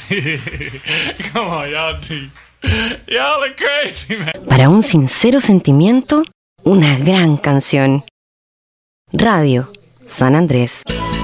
Come on, y'all are crazy, man. Para un sincero sentimiento, una gran canción. Radio San Andrés.